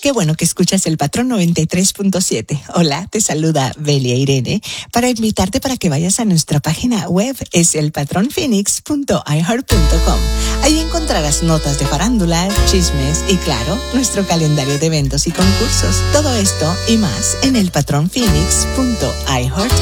Qué bueno que escuchas el Patrón 93.7. Hola, te saluda Belia Irene para invitarte para que vayas a nuestra página web, es elpatronphoenix.iheart.com. Ahí encontrarás notas de farándula, chismes y, claro, nuestro calendario de eventos y concursos. Todo esto y más en elpatronphoenix.iheart.com.